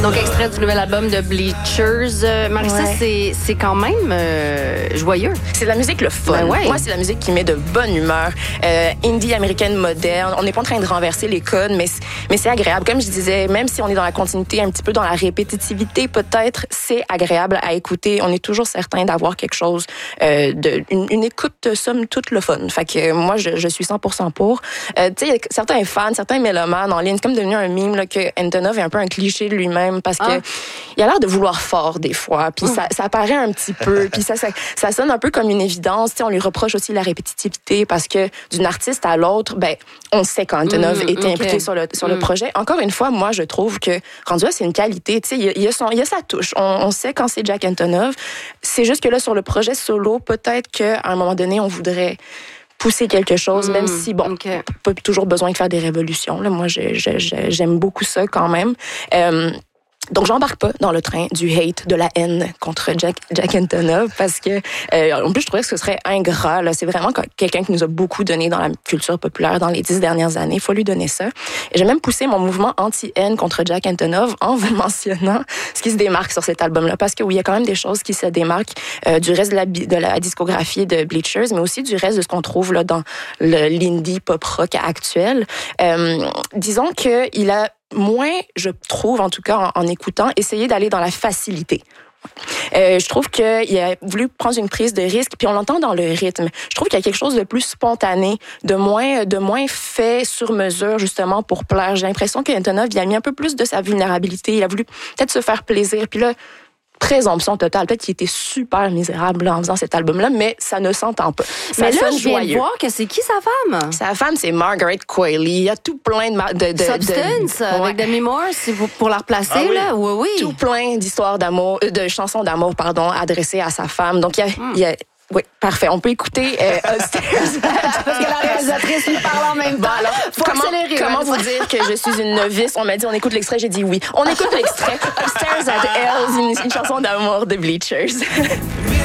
Donc, extrait du nouvel album de Bleachers. Marissa, c'est quand même joyeux. C'est de la musique le fun. Ouais. Moi, c'est de la musique qui met de bonne humeur. Indie américaine moderne. On n'est pas en train de renverser les codes, mais c'est agréable. Comme je disais, même si on est dans la continuité, un petit peu dans la répétitivité, peut-être, c'est agréable à écouter. On est toujours certain d'avoir quelque chose, une écoute, somme toute, le fun. Fait que moi, je suis 100% pour. Tu sais, il y a certains fans, certains mélomanes en ligne, c'est comme devenu un meme là, que Antonov est un peu un cliché de lui-même parce que il a l'air de vouloir fort des fois, puis ça paraît un petit peu, puis ça sonne un peu comme une évidence. Tu sais, on lui reproche aussi la répétitivité parce que d'une artiste à l'autre, ben on sait qu'Antonov était impliqué sur le projet. Encore une fois, moi je trouve que rendu là, c'est une qualité. Tu sais, il y a sa touche. On sait quand c'est Jack Antonoff. C'est juste que là sur le projet solo, peut-être qu'à un moment donné, on voudrait pousser quelque chose, même si, bon, pas toujours besoin de faire des révolutions. Là. Moi, j'aime beaucoup ça quand même. Donc, j'embarque pas dans le train du hate, de la haine contre Jack Antonoff parce que, en plus, je trouvais que ce serait ingrat. Là. C'est vraiment quelqu'un qui nous a beaucoup donné dans la culture populaire dans les 10 dernières années. Il faut lui donner ça. Et j'ai même poussé mon mouvement anti-haine contre Jack Antonoff en mentionnant ce qui se démarque sur cet album-là. Parce que oui, il y a quand même des choses qui se démarquent du reste de la discographie de Bleachers, mais aussi du reste de ce qu'on trouve là, dans l'indie pop-rock actuel. Disons qu'il a moins, je trouve, en tout cas en écoutant, essayer d'aller dans la facilité. Je trouve qu'il a voulu prendre une prise de risque, puis on l'entend dans le rythme. Je trouve qu'il y a quelque chose de plus spontané, de moins fait sur mesure, justement, pour plaire. J'ai l'impression qu'Antonov, il a mis un peu plus de sa vulnérabilité. Il a voulu peut-être se faire plaisir. Puis là, présomption totale. Peut-être qu'il était super misérable là, en faisant cet album-là, mais ça ne s'entend pas. Ça sonne je viens de voir que c'est qui sa femme? Sa femme, c'est Margaret Qualley. Il y a tout plein de Substance, avec Demi Moore, c'est pour la replacer, là? Oui. Tout plein d'histoires d'amour, de chansons d'amour, adressées à sa femme. Donc, il y a oui, parfait. On peut écouter Upstairs. Parce que la réalisatrice lui parle en même temps. Bon, alors, comment vous dire que je suis une novice? On m'a dit, on écoute l'extrait. J'ai dit oui. On écoute l'extrait. Upstairs at Hell, une chanson d'amour de Bleachers.